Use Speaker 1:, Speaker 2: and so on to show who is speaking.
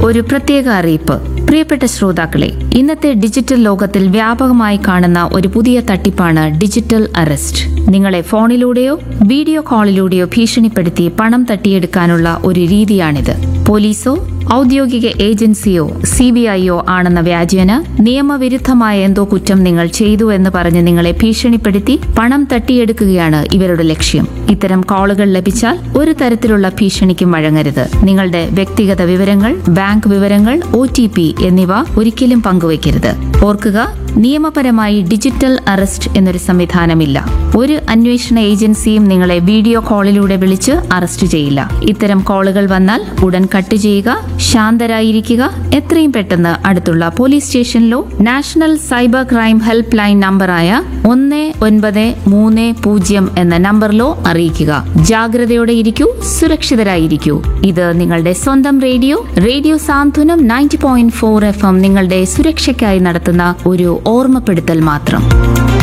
Speaker 1: ഒരു പ്രത്യേക അറിയിപ്പ്. പ്രിയപ്പെട്ട ശ്രോതാക്കളെ, ഇന്നത്തെ ഡിജിറ്റൽ ലോകത്തിൽ വ്യാപകമായി കാണുന്ന ഒരു പുതിയ തട്ടിപ്പാണ് ഡിജിറ്റൽ അറസ്റ്റ്. നിങ്ങളെ ഫോണിലൂടെയോ വീഡിയോ കോളിലൂടെയോ ഭീഷണിപ്പെടുത്തി പണം തട്ടിയെടുക്കാനുള്ള ഒരു രീതിയാണിത്. പോലീസോ ഔദ്യോഗിക ഏജൻസിയോ CBIയോ ആണെന്ന വ്യാജേന നിയമവിരുദ്ധമായ എന്തോ കുറ്റം നിങ്ങൾ ചെയ്തു എന്ന് പറഞ്ഞ് നിങ്ങളെ ഭീഷണിപ്പെടുത്തി പണം തട്ടിയെടുക്കുകയാണ് ഇവരുടെ ലക്ഷ്യം. ഇത്തരം കോളുകൾ ലഭിച്ചാൽ ഒരു തരത്തിലുള്ള ഭീഷണിക്കും വഴങ്ങരുത്. നിങ്ങളുടെ വ്യക്തിഗത വിവരങ്ങൾ, ബാങ്ക് വിവരങ്ങൾ, OTP എന്നിവ ഒരിക്കലും പങ്കുവയ്ക്കരുത്. ഓർക്കുക, നിയമപരമായി ഡിജിറ്റൽ അറസ്റ്റ് എന്നൊരു സംവിധാനമില്ല. ഒരു അന്വേഷണ ഏജൻസിയും നിങ്ങളെ വീഡിയോ കോളിലൂടെ വിളിച്ച് അറസ്റ്റ് ചെയ്യില്ല. ഇത്തരം കോളുകൾ വന്നാൽ ഉടൻ കട്ട് ചെയ്യുക, ശാന്തരായിരിക്കുക. എത്രയും പെട്ടെന്ന് അടുത്തുള്ള police സ്റ്റേഷനിലോ national cyber crime help line നമ്പറായ 1930 എന്ന നമ്പറിലോ അറിയിക്കുക. ജാഗ്രതയോടെ ഇരിക്കൂ, സുരക്ഷിതരായിരിക്കൂ. ഇത് നിങ്ങളുടെ സ്വന്തം റേഡിയോ സാന്ത്വനം 90.4 FM നിങ്ങളുടെ സുരക്ഷയ്ക്കായി നടത്തുന്ന ഒരു ഓർമ്മപ്പെടുത്തൽ മാത്രം.